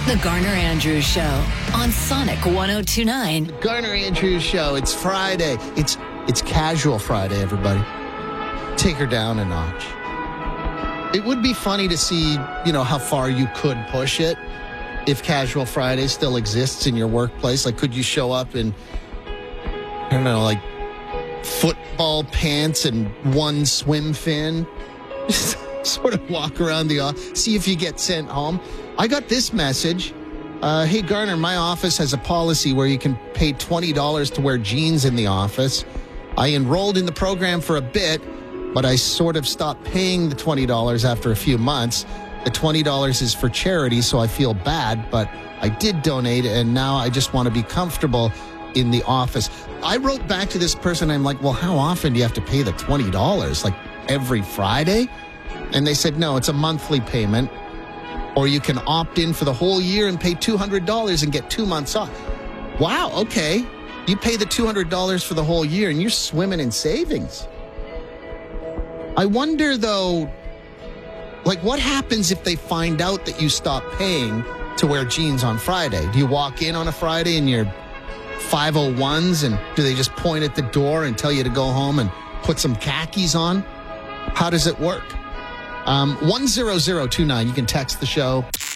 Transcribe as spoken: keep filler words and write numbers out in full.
The Garner Andrews Show on Sonic one oh two point nine. The Garner Andrews Show. It's Friday. It's it's casual Friday, everybody. Take her down a notch. It would be funny to see, you know, how far you could push it if Casual Friday still exists in your workplace. Like, could you show up in, I don't know, like football pants and one swim fin? Just sort of walk around the office, see if you get sent home. I got this message. Uh, hey, Garner, my office has a policy where you can pay twenty dollars to wear jeans in the office. I enrolled in the program for a bit, but I sort of stopped paying the twenty dollars after a few months. The twenty dollars is for charity, so I feel bad, but I did donate, and now I just want to be comfortable in the office. I wrote back to this person. I'm like, well, how often do you have to pay the twenty dollars? Like every Friday? And they said, no, it's a monthly payment. Or you can opt in for the whole year and pay two hundred dollars and get two months off. Wow, okay. You pay the two hundred dollars for the whole year and you're swimming in savings. I wonder, though, like, what happens if they find out that you stop paying to wear jeans on Friday? Do you walk in on a Friday in your five oh ones and do they just point at the door and tell you to go home and put some khakis on? How does it work? Um, one zero zero two nine, you can text the show.